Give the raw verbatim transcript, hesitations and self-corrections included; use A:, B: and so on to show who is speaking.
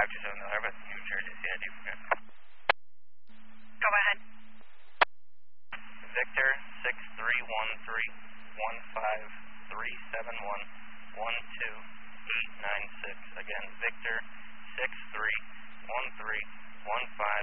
A: two seven nine, Airbus New Jersey, C I D for good.
B: Go ahead.
A: Victor six three one three one five three seven one one two eight nine six. Again, Victor six three one three one five